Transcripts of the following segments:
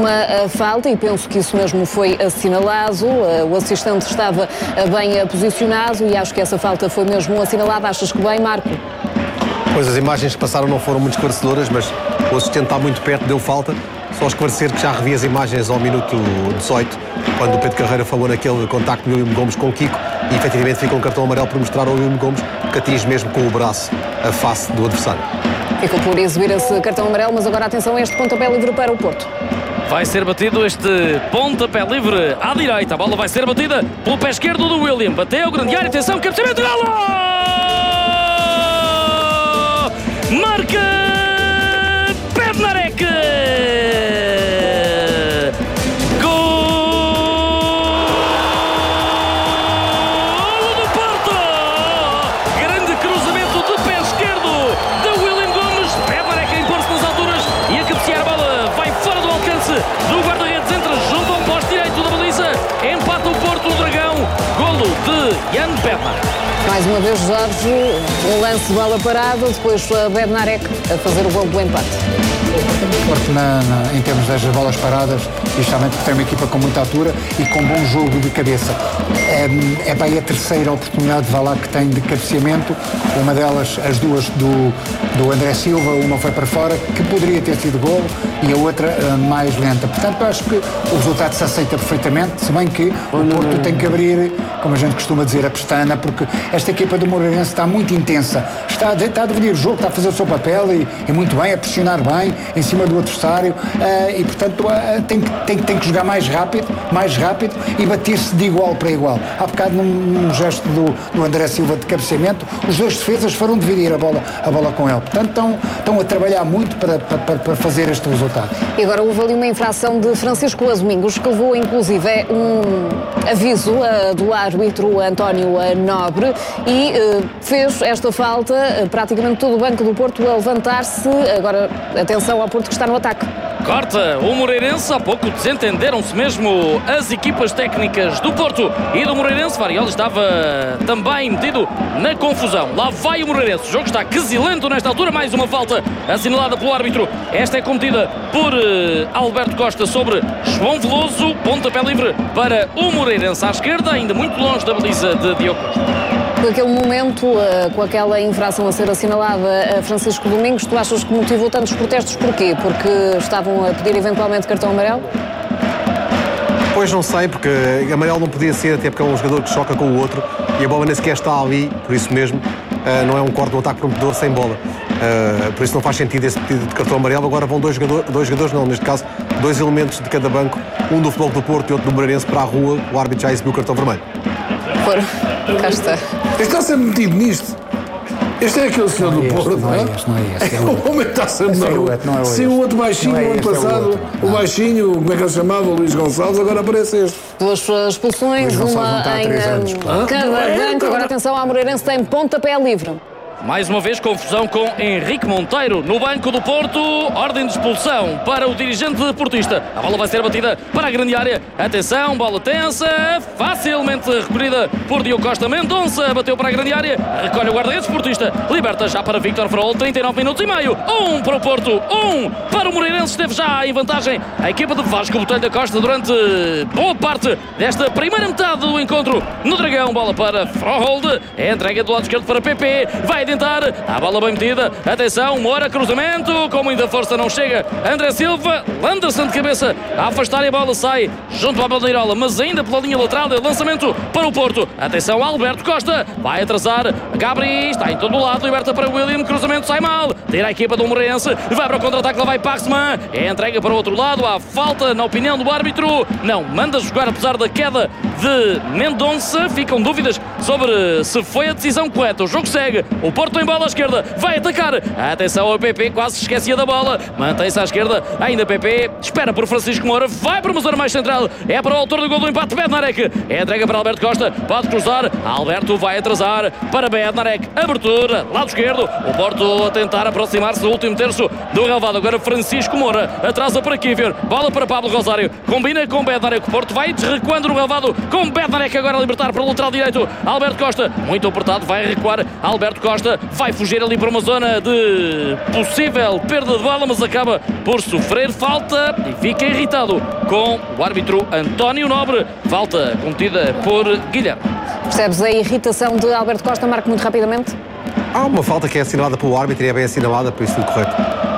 uma falta e penso que isso mesmo foi assinalado. O assistente estava bem posicionado e acho que essa falta foi mesmo assinalada. Achas que bem, Marco? Pois as imagens que passaram não foram muito esclarecedoras, mas o assistente está muito perto, deu falta. Só esclarecer que já revi as imagens ao minuto 18, quando o Pedro Carreira falou naquele contacto do William Gomes com o Kiko, e efetivamente fica um cartão amarelo por mostrar ao William Gomes que atinge mesmo com o braço a face do adversário. Ficou por exibir esse cartão amarelo, mas agora atenção a este pontapé livre para o Porto. Vai ser batido este pontapé livre à direita. A bola vai ser batida pelo pé esquerdo do William. Bateu, grande área, atenção, cabeceamento, golo! Marca Bednarek! Do guarda-redes, entra junto ao poste direito da baliza, empata o Porto, o Dragão, golo de Jan Bednarek. Mais uma vez, Jorge, um lance de bola parada, depois Bednarek a fazer o golo do empate. Porto em termos das bolas paradas, justamente porque tem uma equipa com muita altura e com bom jogo de cabeça. É para aí a terceira oportunidade, vá lá, que tem de cabeceamento. Uma delas, as duas do André Silva, uma foi para fora, que poderia ter sido golo, e a outra mais lenta. Portanto, acho que o resultado se aceita perfeitamente, se bem que o Porto tem que abrir, como a gente costuma dizer, a pestana, porque esta equipa do Moreirense está muito intensa. Está a dividir o jogo, está a fazer o seu papel e muito bem, a pressionar bem em cima do adversário, e portanto tem que jogar mais rápido e bater-se de igual para igual. Há bocado num gesto do André Silva de cabeceamento, os dois defesas foram dividir a bola com ele. Portanto estão a trabalhar muito para fazer este resultado. E agora houve ali uma infração de Francisco Domingos, que levou inclusive um aviso do árbitro António Nobre e fez esta falta, praticamente todo o banco do Porto a levantar-se. Agora atenção ao Porto que está no ataque. Corta o Moreirense, há pouco desentenderam-se mesmo as equipas técnicas do Porto e do Moreirense. Variola estava também metido na confusão. Lá vai o Moreirense, o jogo está quesilento nesta altura, mais uma falta assinalada pelo árbitro. Esta é cometida por Alberto Costa sobre João Veloso, pontapé livre para o Moreirense à esquerda, ainda muito longe da baliza de Diogo Costa. Naquele momento, com aquela infração a ser assinalada a Francisco Domingos, tu achas que motivou tantos protestos? Porquê? Porque estavam a pedir eventualmente cartão amarelo? Pois não sei, porque amarelo não podia ser, até porque é um jogador que choca com o outro e a bola nem sequer está ali, por isso mesmo não é um corte, um ataque prometedor sem bola. Por isso não faz sentido esse pedido de cartão amarelo. Agora vão dois jogadores, não, neste caso, dois elementos de cada banco, um do Futebol do Porto e outro do Moreirense para a rua. O árbitro já exibiu o cartão vermelho. Cá está. Este está sempre metido nisto. Este é aquele senhor do Porto, não é? O homem está sempre na rua. Se o outro baixinho, no ano passado, o baixinho, como é que ele chamava? O Luís Gonçalves, agora aparece este. Duas expulsões, uma em cada banco. Agora atenção, a Moreirense tem pontapé livre. Mais uma vez confusão com Henrique Monteiro no banco do Porto. Ordem de expulsão para o dirigente portista. A bola vai ser batida para a grande área. Atenção, bola tensa, facilmente recolhida por Diogo Costa. Mendonça bateu para a grande área, recolhe o guarda-redes portista, liberta já para Víctor Farol. 39 minutos e meio, 1 para o Porto, 1 para o Moreirense. Esteve já em vantagem a equipa de Vasco Botelho da Costa durante boa parte desta primeira metade do encontro no Dragão. Bola para Frohold, é entrega do lado esquerdo para PP, vai tentar, a bola bem metida, atenção, Moura, cruzamento, com muita força não chega, André Silva, Landerson de cabeça, a afastar e a bola sai junto à bandeirola, mas ainda pela linha lateral, de lançamento para o Porto, atenção, Alberto Costa, vai atrasar, Gabri, está em todo o lado, liberta para William, cruzamento sai mal, tira a equipa do Moreirense, vai para o contra-ataque, lá vai Paxman, é entrega para o outro lado, há falta na opinião do árbitro, não, manda jogar apesar da queda de Mendonça, ficam dúvidas sobre se foi a decisão correta, o jogo segue, o Porto em bola à esquerda, vai atacar, atenção ao PP, quase se esquecia da bola, mantém-se à esquerda, ainda PP, espera por Francisco Moura, vai para uma zona mais central, é para o autor do gol do empate, Bednarek, é entrega para Alberto Costa, pode cruzar, Alberto vai atrasar para Bednarek, abertura, lado esquerdo, o Porto a tentar aproximar-se do último terço do relvado, agora Francisco Moura, atrasa para Kivior, bola para Pablo Rosário, combina com Bednarek, o Porto vai recuando no relvado com Bednarek agora a libertar para o lateral direito. Alberto Costa, muito apertado, vai recuar. Alberto Costa vai fugir ali para uma zona de possível perda de bola, mas acaba por sofrer falta e fica irritado com o árbitro António Nobre. Falta cometida por Guilherme. Percebes a irritação de Alberto Costa? Marco, muito rapidamente. Há uma falta que é assinalada pelo árbitro e é bem assinalada, por isso tudo correto.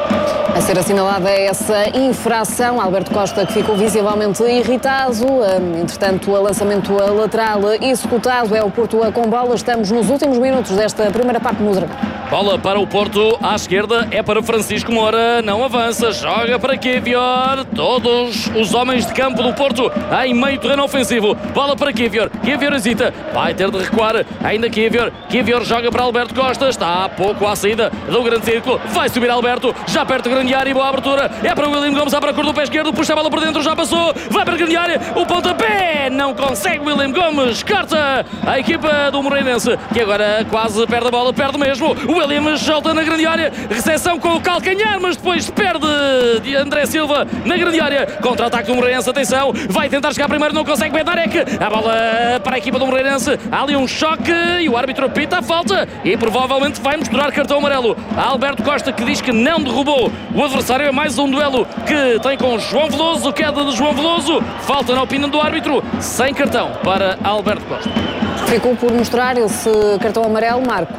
A ser assinalada essa infração, Alberto Costa que ficou visivelmente irritado, entretanto o lançamento lateral executado, é o Porto com bola, estamos nos últimos minutos desta primeira parte no Dragão. Bola para o Porto, à esquerda é para Francisco Moura, não avança, joga para Kivior, todos os homens de campo do Porto em meio terreno ofensivo, bola para Kivior, Kivior hesita, vai ter de recuar, ainda Kivior joga para Alberto Costa, está pouco à saída do grande círculo, vai subir Alberto, já perto da grande área e boa abertura, é para o William Gomes, à procura do pé esquerdo, puxa a bola por dentro, já passou, vai para a grande área, o pontapé, não consegue William Gomes, corta a equipa do Moreirense, que agora quase perde a bola, perde mesmo, Williams salta na grande área, recepção com o calcanhar, mas depois perde de André Silva na grande área, contra-ataque do Moreirense, atenção, vai tentar chegar primeiro, não consegue, Bednarek, a bola para a equipa do Moreirense, há ali um choque e o árbitro apita a falta e provavelmente vai mostrar cartão amarelo a Alberto Costa, que diz que não derrubou o adversário. É mais um duelo que tem com João Veloso, queda de João Veloso, falta na opinião do árbitro, sem cartão para Alberto Costa. Ficou por mostrar esse cartão amarelo, Marco.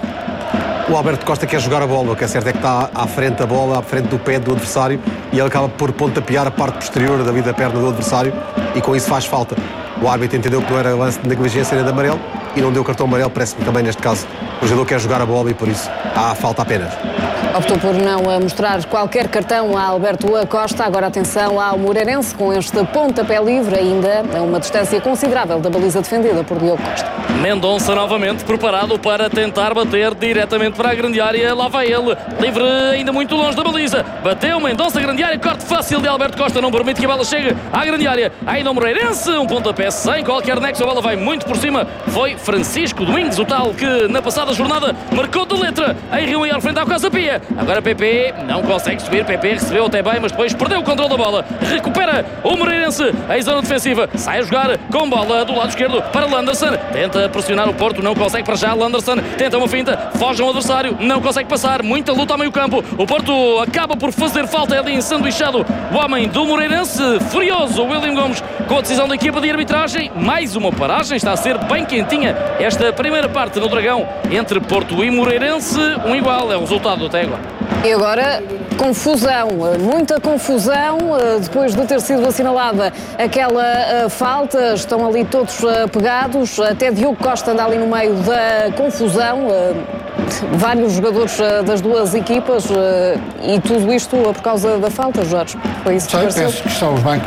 O Alberto Costa quer jogar a bola, o que é certo é que está à frente da bola, à frente do pé do adversário, e ele acaba por pontapear a parte posterior da perna do adversário e com isso faz falta. O árbitro entendeu que não era lance de negligência nem de amarelo e não deu cartão amarelo, parece-me também neste caso. O jogador quer jogar a bola e por isso há falta apenas. Optou por não mostrar qualquer cartão a Alberto Costa. Agora atenção ao Moreirense com este pontapé livre, ainda a uma distância considerável da baliza defendida por Diogo Costa. Mendonça novamente preparado para tentar bater diretamente para a grande área. Lá vai ele, livre ainda muito longe da baliza. Bateu Mendonça, grande área, corte fácil de Alberto Costa, não permite que a bola chegue à grande área. Ainda o Moreirense, um pontapé sem qualquer nexo, a bola vai muito por cima. Foi Francisco Domingos, o tal que na passada jornada marcou de letra em Rio Maior frente ao Casa Pia. Agora PP não consegue subir, PP recebeu até bem, mas depois perdeu o controle da bola. Recupera o Moreirense em zona defensiva, sai a jogar com bola do lado esquerdo para Landerson, tenta pressionar o Porto, não consegue para já. Landerson tenta uma finta, foge ao adversário, não consegue passar, muita luta ao meio campo. O Porto acaba por fazer falta, é ali ensanduichado o homem do Moreirense, furioso o William Gomes com a decisão da equipa de arbitragem. Mais uma paragem, está a ser bem quentinha esta primeira parte no Dragão entre Porto e Moreirense, um igual é o resultado até agora. E agora, confusão, muita confusão, depois de ter sido assinalada aquela falta, estão ali todos pegados, até Diogo Costa anda ali no meio da confusão, vários jogadores das duas equipas, e tudo isto por causa da falta, Jorge. Foi isso que pareceu? Penso que estão os bancos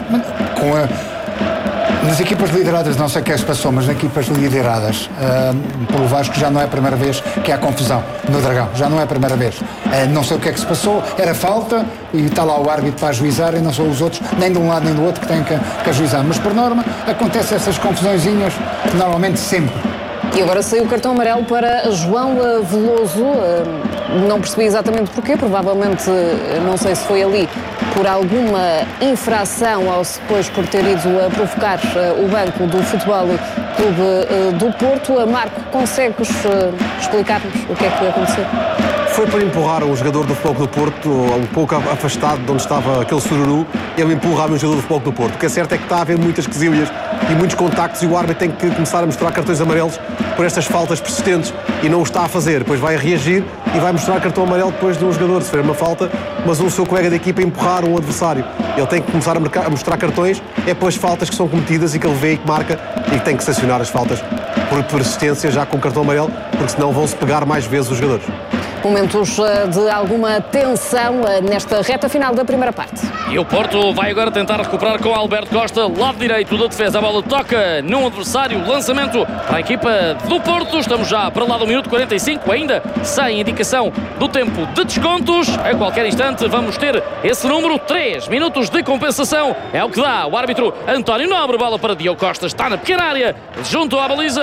nas equipas lideradas, não sei o que é que se passou, mas nas equipas lideradas pelo Vasco já não é a primeira vez que há confusão no Dragão, já não é a primeira vez. Não sei o que é que se passou, era falta e está lá o árbitro para ajuizar e não são os outros, nem de um lado nem do outro, que têm que ajuizar. Mas por norma acontecem essas confusõezinhas normalmente sempre. E agora saiu o cartão amarelo para João Veloso, não percebi exatamente porquê, provavelmente, não sei se foi ali por alguma infração ou se depois por ter ido a provocar o banco do Futebol Clube do Porto. Marco, consegues explicar-nos o que é que aconteceu? Foi para empurrar um jogador do Futebol Clube do Porto, um pouco afastado de onde estava aquele sururu, ele empurrava um jogador do Futebol Clube do Porto. O que é certo é que está a haver muitas quesilhas e muitos contactos e o árbitro tem que começar a mostrar cartões amarelos por estas faltas persistentes e não o está a fazer. Depois vai reagir e vai mostrar cartão amarelo depois de um jogador sofrer uma falta, mas o seu colega de equipa empurrar um adversário. Ele tem que começar a mostrar cartões, é pelas faltas que são cometidas e que ele vê e que marca e que tem que sancionar as faltas por persistência já com cartão amarelo, porque senão vão-se pegar mais vezes os jogadores. Momentos de alguma tensão nesta reta final da primeira parte. E o Porto vai agora tentar recuperar com Alberto Costa, lado direito da defesa. A bola toca num adversário, lançamento para a equipa do Porto. Estamos já para lá do minuto 45, ainda sem indicação do tempo de descontos. A qualquer instante vamos ter esse número, 3 minutos de compensação. É o que dá o árbitro António Nobre. Bola para Diogo Costa, está na pequena área, junto à baliza.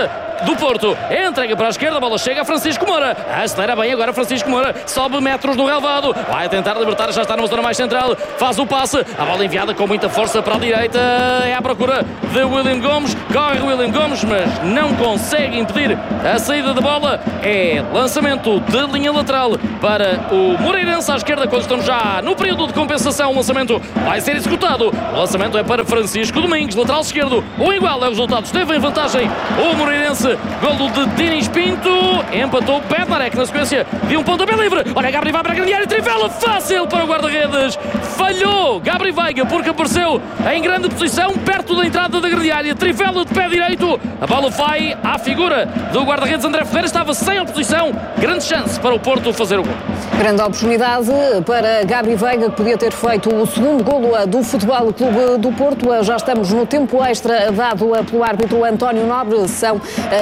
do Porto. Entrega para a esquerda, a bola chega a Francisco Moura. Acelera bem agora Francisco Moura. Sobe metros no relvado. Vai tentar libertar, já está numa zona mais central. Faz o passe. A bola enviada com muita força para a direita. É à procura de William Gomes. Corre William Gomes, mas não consegue impedir a saída da bola. É lançamento de linha lateral para o Moreirense à esquerda, quando estamos já no período de compensação. O lançamento vai ser executado. O lançamento é para Francisco Domingos, lateral esquerdo. O igual é o resultado. Esteve em vantagem o Moreirense. Golo de Dinis Pinto. Empatou Bednarek na sequência de um pontapé livre. Olha, Gabri vai para a grande área. Trivela fácil para o guarda-redes. Falhou Gabri Veiga porque apareceu em grande posição perto da entrada da grande área. Trivela de pé direito. A bola vai à figura do guarda-redes André Ferreira. Estava sem oposição. Grande chance para o Porto fazer o gol. Grande oportunidade para Gabri Veiga, que podia ter feito o segundo golo do Futebol Clube do Porto. Já estamos no tempo extra dado pelo árbitro António Nobre. São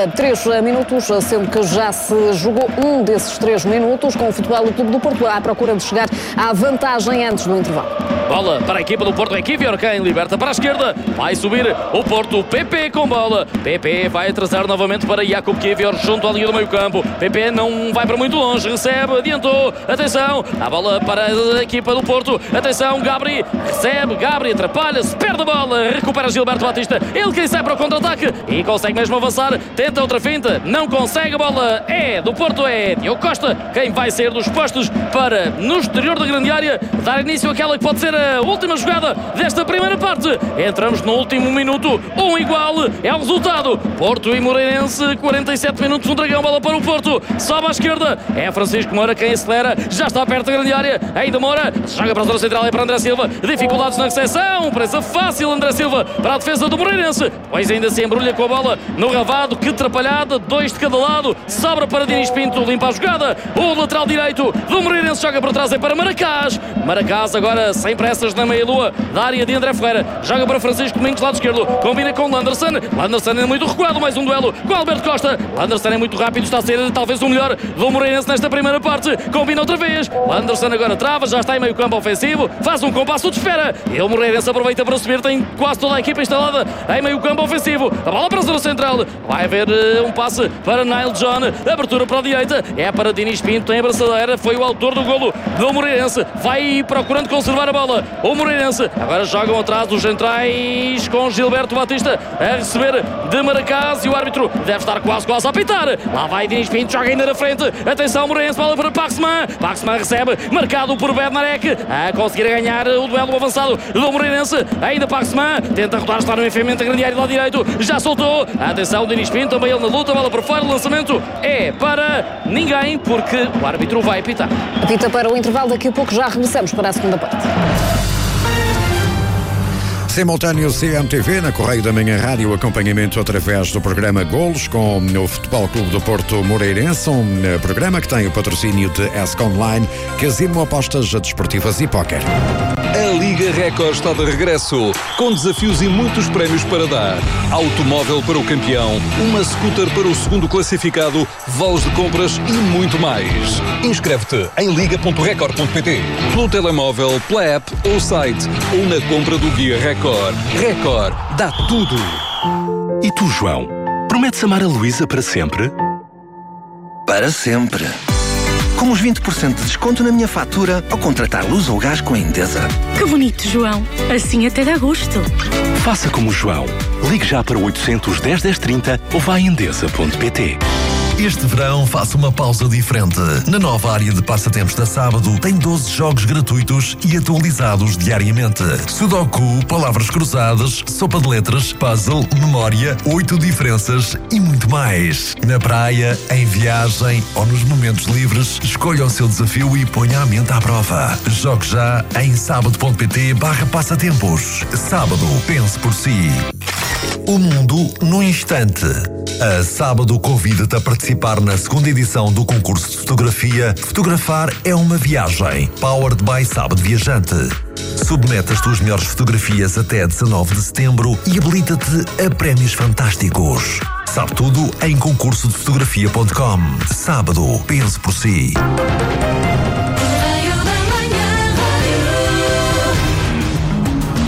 3 minutos, sendo que já se jogou um desses 3 minutos, com o Futebol Clube do Porto à procura de chegar à vantagem antes do intervalo. Bola para a equipa do Porto. Kivior quem liberta para a esquerda. Vai subir o Porto. PP com bola. PP vai atrasar novamente para Jakub Kivior junto à linha do meio campo. PP não vai para muito longe. Recebe, adiantou. Atenção. A bola para a equipa do Porto. Atenção, Gabri. Recebe, Gabri atrapalha-se. Perde a bola. Recupera Gilberto Batista. Ele quem sai para o contra-ataque e consegue mesmo avançar. Tenta outra finta. Não consegue. A bola é do Porto. É Diogo Costa quem vai sair dos postos para no exterior da grande área dar início àquela que pode ser a última jogada desta primeira parte. Entramos no último minuto. Um igual é o resultado. Porto e Moreirense, 47 minutos no Dragão. Bola para o Porto. Sobe à esquerda. É Francisco Moura quem acelera. Já está perto da grande área. Ainda Moura. Joga para a zona central. É para André Silva. Dificuldades na recepção. Presa fácil André Silva para a defesa do Moreirense. Pois ainda se embrulha com a bola no relvado. Que atrapalhada. 2 de cada lado. Sobra para Dinis Pinto. Limpa a jogada. O lateral direito do Moreirense joga para trás. É para Maracás. Maracás agora sem pressas na meia-lua da área de André Ferreira. Joga para Francisco Domingos, lado esquerdo. Combina com Landerson. Landerson é muito recuado. Mais um duelo com Alberto Costa. Landerson é muito rápido. Está a ser talvez o melhor do Moreirense nesta primeira parte. Combina outra vez. Landerson agora trava. Já está em meio campo ofensivo. Faz um compasso de espera. E o Moreirense aproveita para subir. Tem quase toda a equipa instalada em meio campo ofensivo. A bola para a zona central. Vai haver um passe para Nile John. Abertura para a direita. É para Dinis Pinto. Em abraçadeira. Foi o autor do golo do Moreirense. Vai procurando conservar a bola. O Moreirense. Agora jogam atrás os centrais com Gilberto Batista a receber de Maracás e o árbitro deve estar quase a apitar. Lá vai Dinis Pinto, joga ainda na frente. Atenção Moreirense, bola para Paxman. Paxman recebe, marcado por Bednarek, a conseguir ganhar o duelo avançado do Moreirense. Ainda Paxman, tenta rodar, está no enfiamento da grande área do lado direito, já soltou. Atenção Dinis Pinto, também ele na luta, bola para fora, o lançamento é para ninguém, porque o árbitro vai apitar. Apita para o intervalo, daqui a pouco já regressamos para a segunda parte. Simultâneo CMTV na Correio da Manhã Rádio, acompanhamento através do programa Golos com o Futebol Clube do Porto Moreirense, um programa que tem o patrocínio de ESC Online, Casino Apostas Desportivas e Póquer. A Liga Record está de regresso, com desafios e muitos prémios para dar. Automóvel para o campeão, uma scooter para o segundo classificado, vales de compras e muito mais. Inscreve-te em liga.record.pt, pelo telemóvel, pela app ou site, ou na compra do guia Record. Record dá tudo. E tu, João? Prometes amar a Luísa para sempre? Para sempre. Com os 20% de desconto na minha fatura ao contratar luz ou gás com a Endesa. Que bonito, João. Assim até dá gosto. Faça como o João. Ligue já para o 810 1030 ou vá a endesa.pt. Este verão faça uma pausa diferente. Na nova área de passatempos da Sábado tem 12 jogos gratuitos e atualizados diariamente. Sudoku, palavras cruzadas, sopa de letras, puzzle, memória, 8 diferenças e muito mais. Na praia, em viagem ou nos momentos livres, escolha o seu desafio e ponha a mente à prova. Jogue já em sábado.pt/passatempos. Sábado, pense por si. O mundo no instante. A Sábado convida-te a participar na segunda edição do concurso de fotografia Fotografar é uma Viagem, Powered by Sábado Viajante. Submete as tuas melhores fotografias até 19 de setembro e habilita-te a prémios fantásticos. Sabe tudo em concursodefotografia.com. Sábado, pense por si.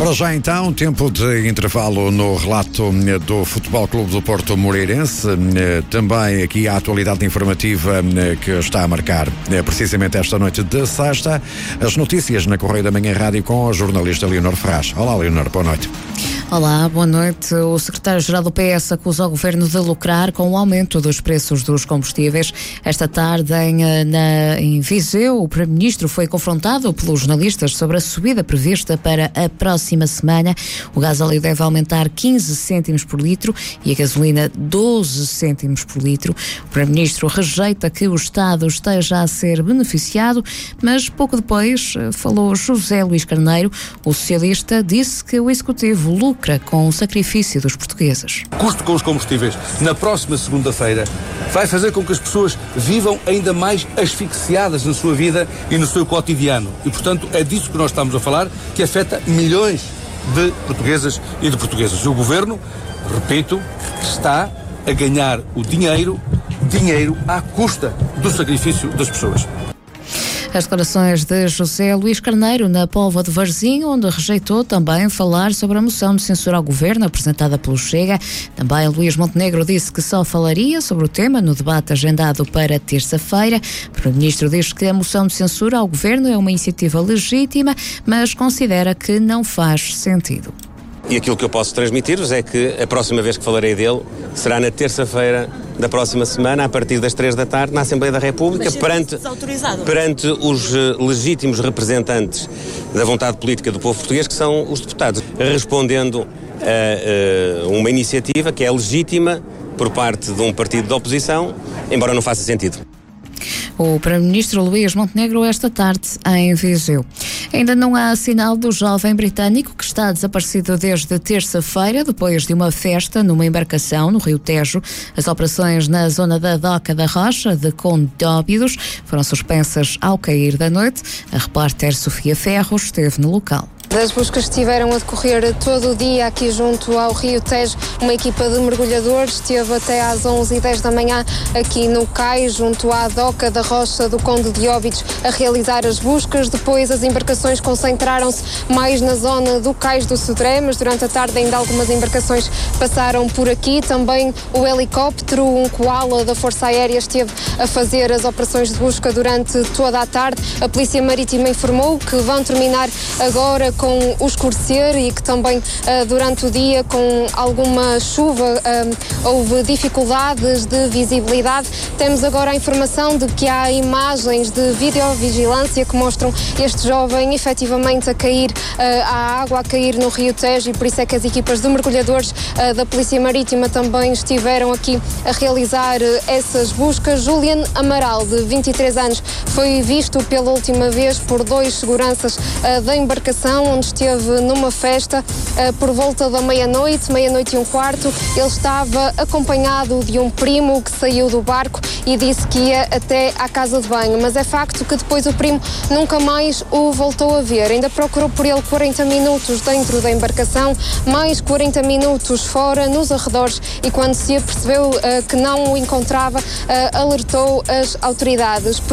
Para já então, tempo de intervalo no relato do Futebol Clube do Porto Moreirense. Também aqui a atualidade informativa que está a marcar precisamente esta noite de sexta. As notícias na Correio da Manhã Rádio com a jornalista Leonor Ferraz. Olá, Leonor, boa noite. Olá, boa noite. O secretário-geral do PS acusa o governo de lucrar com o aumento dos preços dos combustíveis. Esta tarde, em Viseu, o primeiro-ministro foi confrontado pelos jornalistas sobre a subida prevista para a próxima semana. O gasóleo deve aumentar 15 cêntimos por litro e a gasolina 12 cêntimos por litro. O primeiro-ministro rejeita que o Estado esteja a ser beneficiado, mas pouco depois falou José Luís Carneiro. O socialista disse que o Executivo lucra com o sacrifício dos portugueses. O custo com os combustíveis na próxima segunda-feira vai fazer com que as pessoas vivam ainda mais asfixiadas na sua vida e no seu cotidiano. E, portanto, é disso que nós estamos a falar, que afeta milhões de portuguesas e de portugueses. E o Governo, repito, está a ganhar o dinheiro à custa do sacrifício das pessoas. As declarações de José Luís Carneiro na Póvoa de Varzim, onde rejeitou também falar sobre a moção de censura ao governo apresentada pelo Chega. Também Luís Montenegro disse que só falaria sobre o tema no debate agendado para terça-feira. O primeiro-ministro diz que a moção de censura ao governo é uma iniciativa legítima, mas considera que não faz sentido. E aquilo que eu posso transmitir-vos é que a próxima vez que falarei dele será na terça-feira da próxima semana, a partir das 3 da tarde, na Assembleia da República, perante os legítimos representantes da vontade política do povo português, que são os deputados, respondendo a uma iniciativa que é legítima por parte de um partido de oposição, embora não faça sentido. O primeiro-ministro Luís Montenegro esta tarde em Viseu. Ainda não há sinal do jovem britânico que está desaparecido desde terça-feira, depois de uma festa numa embarcação no Rio Tejo. As operações na zona da Doca da Rocha, de Conde de Óbidos, foram suspensas ao cair da noite. A repórter Sofia Ferro esteve no local. As buscas estiveram a decorrer todo o dia aqui junto ao Rio Tejo. Uma equipa de mergulhadores esteve até às 11h10 da manhã aqui no cais, junto à Doca da Rocha do Conde de Óbidos, a realizar as buscas. Depois as embarcações concentraram-se mais na zona do cais do Sodré, mas durante a tarde ainda algumas embarcações passaram por aqui. Também o helicóptero, um Koala da Força Aérea, esteve a fazer as operações de busca durante toda a tarde. A Polícia Marítima informou que vão terminar agora com o escurecer e que também durante o dia, com alguma chuva, houve dificuldades de visibilidade. Temos agora a informação de que há imagens de videovigilância que mostram este jovem efetivamente a cair à água, a cair no Rio Tejo, e por isso é que as equipas de mergulhadores da Polícia Marítima também estiveram aqui a realizar essas buscas. Julian Amaral, de 23 anos, foi visto pela última vez por 2 seguranças da embarcação, onde esteve numa festa por volta da meia-noite e um quarto. Ele estava acompanhado de um primo que saiu do barco e disse que ia até à casa de banho, mas é facto que depois o primo nunca mais o voltou a ver. Ainda procurou por ele 40 minutos dentro da embarcação, mais 40 minutos fora, nos arredores, e quando se apercebeu que não o encontrava, alertou as autoridades.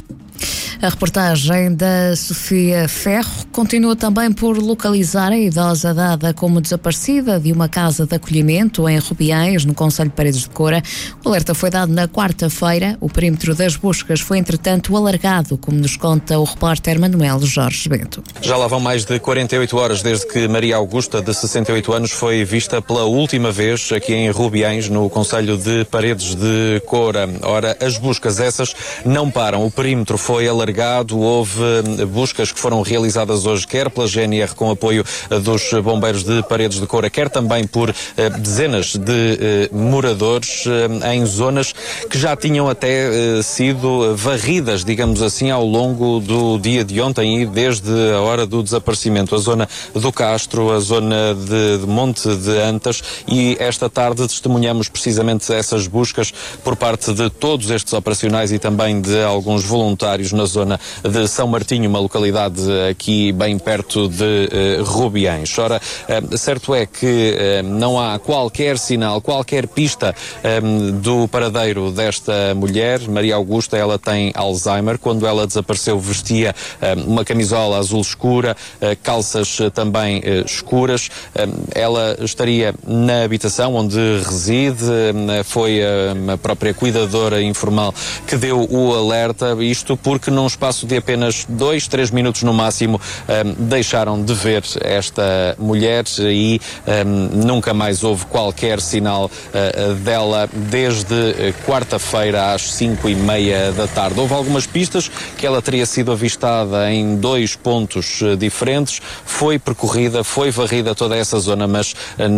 A reportagem da Sofia Ferro continua também por localizar a idosa dada como desaparecida de uma casa de acolhimento em Rubiães, no concelho de Paredes de Coura. O alerta foi dado na quarta-feira. O perímetro das buscas foi, entretanto, alargado, como nos conta o repórter Manuel Jorge Bento. Já lá vão mais de 48 horas desde que Maria Augusta, de 68 anos, foi vista pela última vez aqui em Rubiães, no concelho de Paredes de Coura. Ora, as buscas essas não param. O perímetro foi alargado. Houve buscas que foram realizadas hoje, quer pela GNR com apoio dos bombeiros de Paredes de Coura, quer também por dezenas de moradores em zonas que já tinham até sido varridas, digamos assim, ao longo do dia de ontem e desde a hora do desaparecimento. A zona do Castro, a zona de Monte de Antas, e esta tarde testemunhamos precisamente essas buscas por parte de todos estes operacionais e também de alguns voluntários na zona zona de São Martinho, uma localidade aqui bem perto de Rubiães. Ora, certo é que não há qualquer sinal, qualquer pista do paradeiro desta mulher. Maria Augusta, ela tem Alzheimer. Quando ela desapareceu, vestia uma camisola azul escura, calças também escuras. Ela estaria na habitação onde reside. Foi a própria cuidadora informal que deu o alerta. Isto porque num espaço de apenas 2-3 minutos no máximo deixaram de ver esta mulher e nunca mais houve qualquer sinal dela desde quarta-feira às 5:30 da tarde. Houve algumas pistas que ela teria sido avistada em 2 pontos diferentes. Foi percorrida, foi varrida toda essa zona, mas